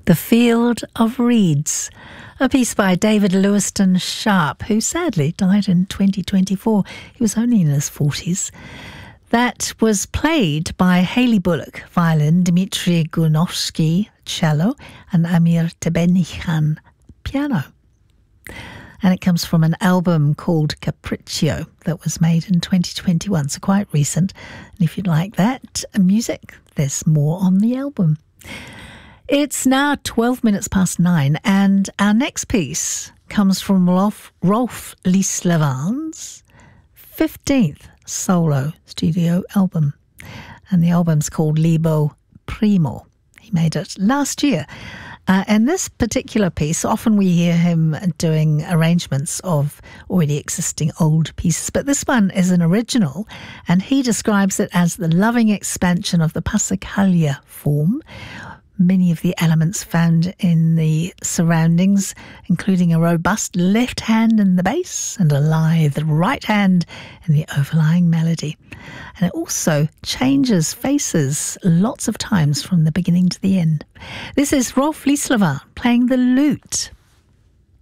The Field of Reeds, a piece by David Lewiston Sharp, who sadly died in 2024. He was only in his 40s. That was played by Hayley Bullock, violin, Dmitry Gunovsky, cello, and Amir Tebenichan, piano. And it comes from an album called Capriccio that was made in 2021, so quite recent. And if you'd like that music, there's more on the album. It's now 12 minutes past 9, and our next piece comes from Rolf Lieslevan's 15th solo studio album. And the album's called Libo Primo. He made it last year. And this particular piece, often we hear him doing arrangements of already existing old pieces, but this one is an original, and he describes it as the loving expansion of the Passacaglia form. Many of the elements found in the surroundings, including a robust left hand in the bass and a lithe right hand in the overlying melody. And it also changes faces lots of times from the beginning to the end. This is Rolf Lieslevan playing the lute.